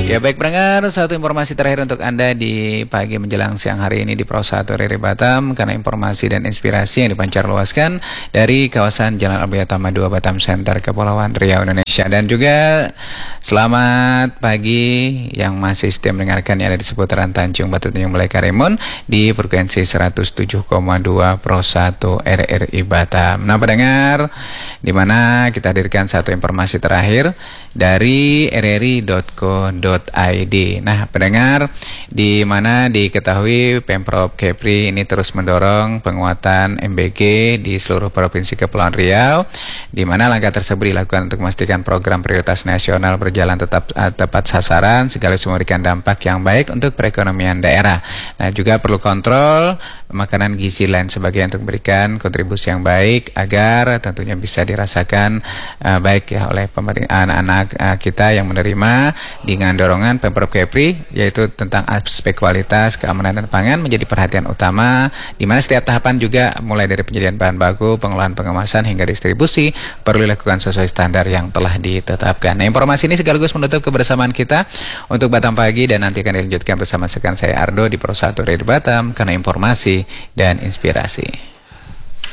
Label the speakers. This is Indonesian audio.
Speaker 1: Ya baik pendengar, satu informasi terakhir untuk Anda di pagi menjelang siang hari ini di Pro 1 RRI Batam, karena informasi dan inspirasi yang dipancar luaskan dari kawasan Jalan Albia Tama 2 Batam Center, Kepulauan Riau, Indonesia. Dan juga selamat pagi yang masih setia mendengarkan yang ada di seputaran Tanjung Batu Tanjung Balai Karimun di frekuensi 107,2 Pro 1 RRI Batam. Nah pendengar, di mana kita hadirkan satu informasi terakhir dari rri.co.id. Nah, pendengar, di mana diketahui Pemprov Kepri ini terus mendorong penguatan MBG di seluruh provinsi Kepulauan Riau, di mana langkah tersebut dilakukan untuk memastikan program prioritas nasional berjalan tepat sasaran sekaligus memberikan dampak yang baik untuk perekonomian daerah. Nah, juga perlu kontrol makanan gizi lain sebagai untuk memberikan kontribusi yang baik agar tentunya bisa dirasakan baik ya oleh anak-anak kita yang menerima dengan dorongan Pemprov Kepri, yaitu tentang aspek kualitas, keamanan dan pangan menjadi perhatian utama, di mana setiap tahapan juga mulai dari penyediaan bahan baku, pengolahan, pengemasan hingga distribusi perlu dilakukan sesuai standar yang telah ditetapkan. Nah, informasi ini sekaligus menutup kebersamaan kita untuk Batam Pagi, dan nanti akan dilanjutkan bersama rekan saya Ardo di Pro 1 RRI Batam, karena informasi dan inspirasi.